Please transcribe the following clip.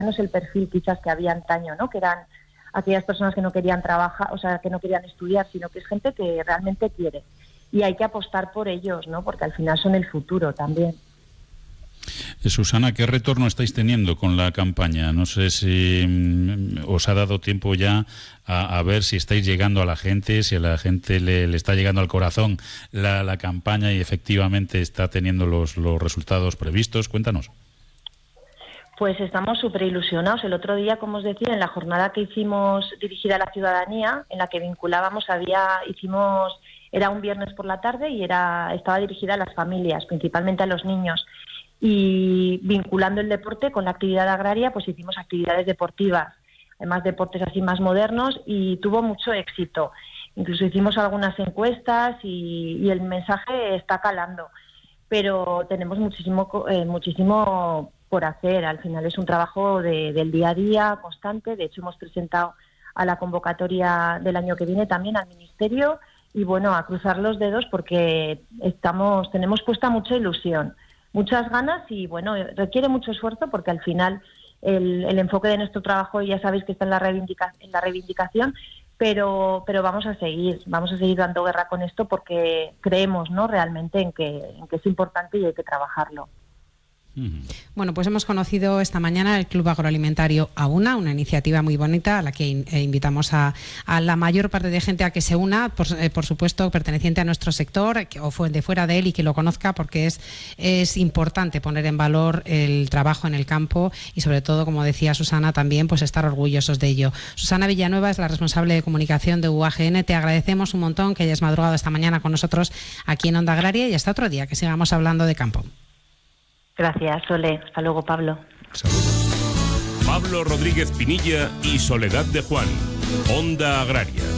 no es el perfil quizás que había antaño, ¿no? Que eran aquellas personas que no querían trabajar, o sea, que no querían estudiar, sino que es gente que realmente quiere. Y hay que apostar por ellos, ¿no? Porque al final son el futuro también. Susana, ¿qué retorno estáis teniendo con la campaña? No sé si os ha dado tiempo ya a ver si estáis llegando a la gente, si a la gente le está llegando al corazón la campaña y efectivamente está teniendo los resultados previstos. Cuéntanos. Pues estamos súper ilusionados. El otro día, como os decía, en la jornada que hicimos dirigida a la ciudadanía, en la que vinculábamos, era un viernes por la tarde y estaba dirigida a las familias, principalmente a los niños. Y vinculando el deporte con la actividad agraria, pues hicimos actividades deportivas, además deportes así más modernos, y tuvo mucho éxito. Incluso hicimos algunas encuestas y el mensaje está calando. Pero tenemos muchísimo por hacer. Al final es un trabajo del día a día, constante. De hecho, hemos presentado a la convocatoria del año que viene también al Ministerio y, bueno, a cruzar los dedos porque tenemos puesta mucha ilusión, muchas ganas y, bueno, requiere mucho esfuerzo porque al final el enfoque de nuestro trabajo ya sabéis que está en la reivindicación, pero vamos a seguir dando guerra con esto porque creemos, ¿no?, realmente en que es importante y hay que trabajarlo. Bueno, pues hemos conocido esta mañana el Club Agroalimentario AUNA, una iniciativa muy bonita a la que invitamos a la mayor parte de gente a que se una, por supuesto, perteneciente a nuestro sector o de fuera de él y que lo conozca, porque es importante poner en valor el trabajo en el campo y, sobre todo, como decía Susana, también pues estar orgullosos de ello. Susana Villanueva es la responsable de comunicación de UAGN. Te agradecemos un montón que hayas madrugado esta mañana con nosotros aquí en Onda Agraria y hasta otro día que sigamos hablando de campo. Gracias, Sole. Hasta luego, Pablo. Saludos. Pablo Rodríguez Pinilla y Soledad de Juan. Onda Agraria.